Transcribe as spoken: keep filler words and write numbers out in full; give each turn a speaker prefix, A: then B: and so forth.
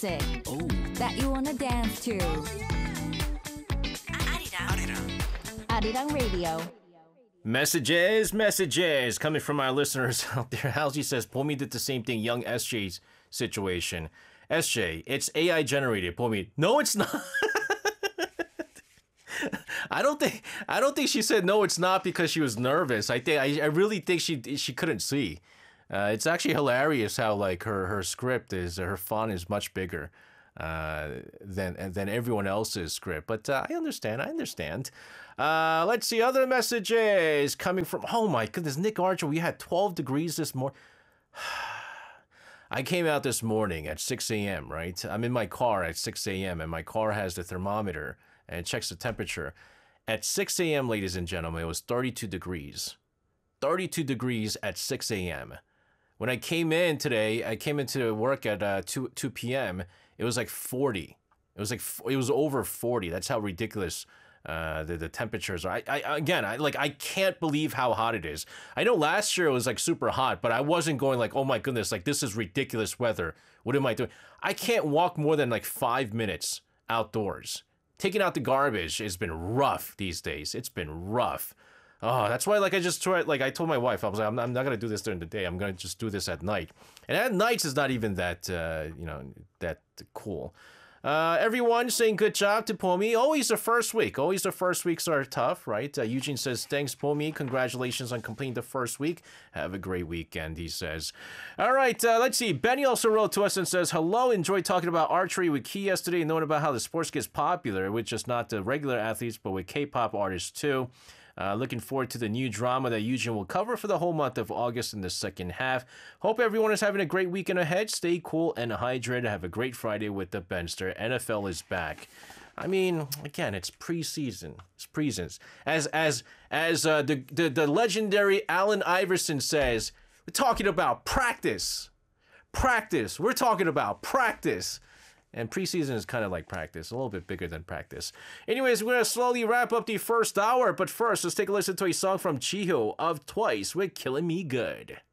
A: music
B: Oh,
A: that you wanna dance to.
C: Arirang.
A: Arirang Radio.
B: messages, messages coming from our listeners out there. Halsey says, Pomi did the same thing, young S J's situation. S J, it's A I generated. Pomi, no, it's not. I don't think I don't think she said no, it's not because she was nervous. I think I, I really think she she couldn't see. Uh, it's actually hilarious how like her, her script is her font is much bigger uh, than than everyone else's script. But uh, I understand. I understand. Uh, let's see other messages coming from. Oh my goodness, Nick Archer. We had twelve degrees this morning. I came out this morning at six a.m., right? I'm in my car at six a.m. and my car has the thermometer and it checks the temperature. At six a.m., ladies and gentlemen, it was thirty-two degrees. thirty-two degrees at six a.m. When I came in today, I came into work at uh, two p.m. It was like forty. It was like it was over forty. That's how ridiculous uh, the the temperatures are. I, I again, I like I can't believe how hot it is. I know last year it was like super hot, but I wasn't going like, oh my goodness, like this is ridiculous weather. What am I doing? I can't walk more than like five minutes outdoors. Taking out the garbage has been rough these days. It's been rough. Oh, that's why, like, I just tried, like, I told my wife, I was like, I'm not, I'm not going to do this during the day. I'm going to just do this at night. And at nights is not even that, uh, you know, that cool. Uh, everyone saying good job to Pomi. Always the first week. Always the first weeks are tough, right? Uh, Eugene says, thanks, Pomi. Congratulations on completing the first week. Have a great weekend, he says. All right, uh, let's see. Benny also wrote to us and says, hello, enjoyed talking about archery with Key yesterday and knowing about how the sports gets popular with just not the regular athletes, but with K-pop artists, too. Uh, looking forward to the new drama that Eugene will cover for the whole month of August in the second half. Hope everyone is having a great weekend ahead. Stay cool and hydrated. Have a great Friday with the Benster. N F L is back. I mean, again, it's preseason. It's preseason. As as as uh, the, the the legendary Allen Iverson says, we're talking about practice. Practice. We're talking about practice. And preseason is kind of like practice, a little bit bigger than practice. Anyways, we're going to slowly wrap up the first hour. But first, let's take a listen to a song from Chiho of Twice with Killing Me Good.